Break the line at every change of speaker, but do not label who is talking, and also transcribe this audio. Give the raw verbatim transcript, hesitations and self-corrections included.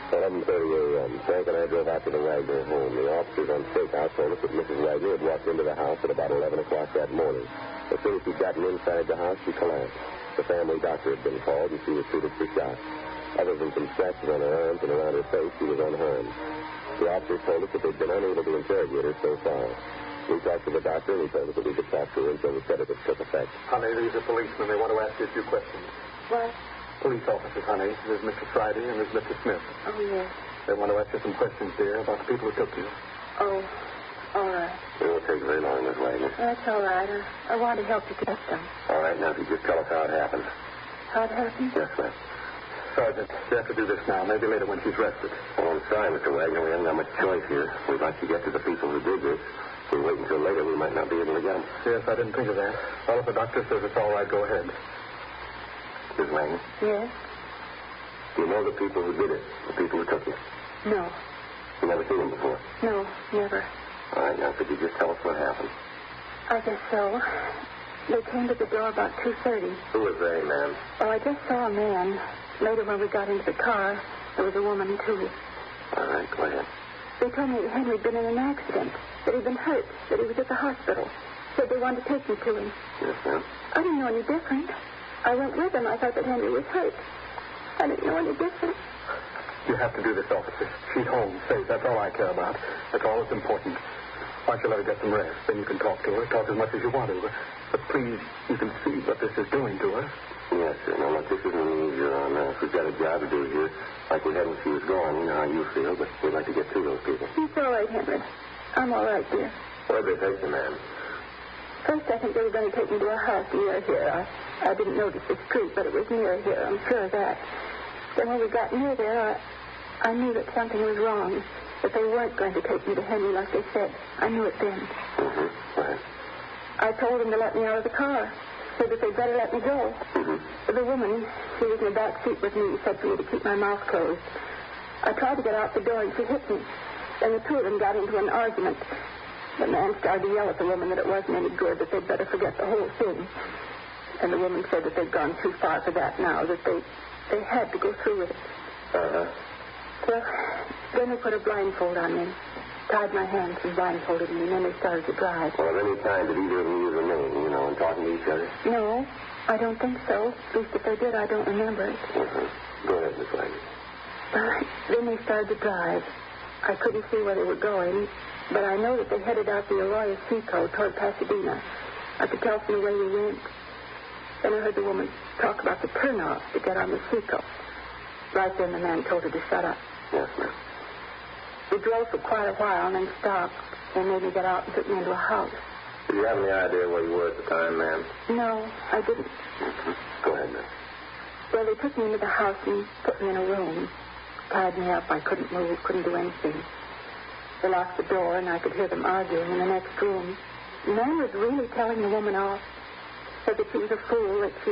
eleven thirty a.m. Frank and I drove out to the Wagner home. The officers on stakeout told us that Missus Wagner had walked into the house at about eleven o'clock that morning. As soon as she'd gotten inside the house, she collapsed. The family doctor had been called, and she was treated for shock. Other than some scratches on her arms and around her face, she was unharmed. The officers told us that they'd been unable to interrogate her so far. We talked to the doctor, and he told us that we could talk to her until the sedative took effect.
Honey, these are policemen. They want to ask you a few questions.
What?
Police officers, honey. There's Mister Friday and there's Mister Smith.
Oh, yes.
They want to ask you some questions, dear, about the people who took you.
Oh, all right.
It won't take very long, Miss Wagner.
That's all right. I, I want to help you get them.
All right, now, if you just tell us how it happened.
How it happened?
Yes, ma'am.
Sergeant, you have to do this now. Maybe later when she's rested.
Oh, I'm sorry, Mister Wagner. We haven't got much choice here. We'd like to get to the people who did this. If we wait until later, we might not be able to get them.
Yes, I didn't think of that. Well, if the doctor says it's all right, go ahead.
Miss Wagner?
Yes?
Do you know the people who did it? The people who took you?
No.
You never seen them before?
No, never.
All right, now, could you just tell us what happened?
I guess so. They came to the door about two thirty.
Who was they, ma'am?
Oh, I just saw a man. Later, when we got into the car, there was a woman, too.
All right, go ahead.
They told me that Henry had been in an accident, that he'd been hurt, that he was at the hospital. Said they wanted to take me to him.
Yes, ma'am.
I didn't know any different. I went with them. I thought that Henry was hurt. I didn't know any different.
You have to do this, officer. She's home, safe. That's all I care about. That's all that's important. Why don't you let her get some rest? Then you can talk to her. Talk as much as you want to her. But please, you can see what this is doing to her.
Yes, sir. Now, look, this isn't easier on us. We've got a job to do here. Like we had when she was gone. You know how you feel, but we'd like to get to those people.
It's all right, Henry. I'm all right, dear.
Where'd they take you, ma'am?
First, I think they were going to take me to a house near here. I, I didn't notice the street, but it was near here. I'm sure of that. Then when we got near there, I, I knew that something was wrong. That they weren't going to take me to Henry like they said. I knew it then.
Mm-hmm. Right.
I told them to let me out of the car. Said that they'd better let me go.
Mm-hmm.
The woman, she was in the back seat with me, said for me to keep my mouth closed. I tried to get out the door and she hit me. Then the two of them got into an argument. The man started to yell at the woman that it wasn't any good, that they'd better forget the whole thing. And the woman said that they'd gone too far for that now, that they they had to go through with it.
Uh-huh.
Well, then they put a blindfold on me, tied my hands and blindfolded me, and then they started to drive.
Well, at any time did either of them use a name, you know, and talking to each other?
No, I don't think so. At least if they did, I don't remember it.
Mm-hmm. Go ahead, Miss Wagner.
Uh, then they started to drive. I couldn't see where they were going, but I know that they headed out the Arroyo Seco toward Pasadena. I could tell from the way we went. Then I heard the woman talk about the turnoff to get on the Seco. Right then the man told her to shut up.
Yes, ma'am.
We drove for quite a while and then stopped. They made me get out and took me into a house.
Do you have any idea where you were at the time, ma'am?
No, I didn't.
Mm-hmm. Go ahead, ma'am.
Well, they took me into the house and put me in a room. Tied me up. I couldn't move, couldn't do anything. They locked the door, and I could hear them arguing in the next room. The man was really telling the woman off. Said that she was a fool, that she